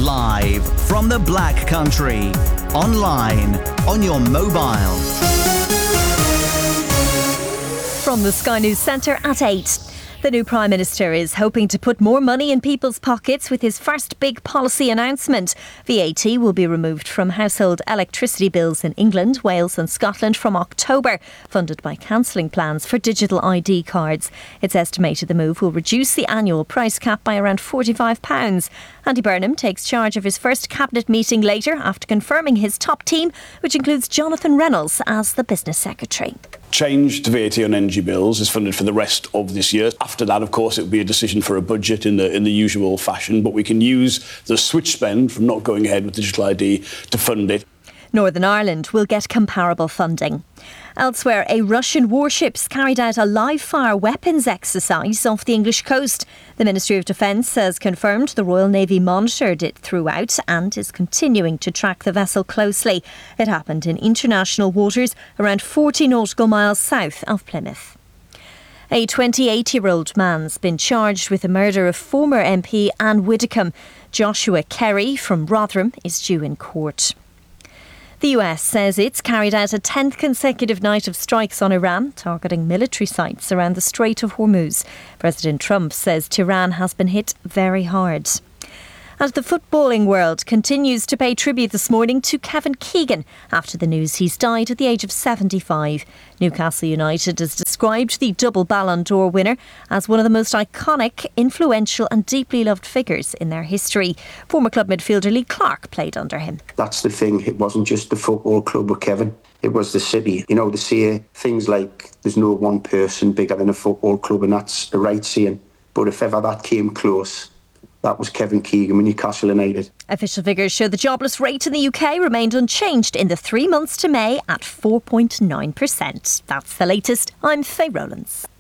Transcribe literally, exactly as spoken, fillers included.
Live from the Black Country. Online, on your mobile. From the Sky News Centre at eight. The new Prime Minister is hoping to put more money in people's pockets with his first big policy announcement. V A T will be removed from household electricity bills in England, Wales and Scotland from October, funded by cancelling plans for digital I D cards. It's estimated the move will reduce the annual price cap by around forty-five pounds. Andy Burnham takes charge of his first cabinet meeting later after confirming his top team, which includes Jonathan Reynolds as the business secretary. Change to V A T on energy bills is funded for the rest of this year. After that, of course, it will be a decision for a budget in the in the usual fashion, but we can use the switch spend from not going ahead with digital I D to fund it. Northern Ireland will get comparable funding. Elsewhere, a Russian warships carried out a live-fire weapons exercise off the English coast. The Ministry of Defence has confirmed the Royal Navy monitored it throughout and is continuing to track the vessel closely. It happened in international waters around forty nautical miles south of Plymouth. A twenty-eight-year-old man's been charged with the murder of former M P Anne Widdecombe. Joshua Kerry from Rotherham is due in court. The U S says it's carried out a tenth consecutive night of strikes on Iran, targeting military sites around the Strait of Hormuz. President Trump says Tehran has been hit very hard. And the footballing world continues to pay tribute this morning to Kevin Keegan after the news he's died at the age of seventy-five. Newcastle United has described the double Ballon d'Or winner as one of the most iconic, influential and deeply loved figures in their history. Former club midfielder Lee Clark played under him. That's the thing, it wasn't just the football club with Kevin, it was the city. You know, to see things like there's no one person bigger than a football club, and that's a right saying. But if ever that came close, that was Kevin Keegan with Newcastle United. Official figures show the jobless rate in the U K remained unchanged in the three months to May at four point nine percent. That's the latest. I'm Faye Rowlands.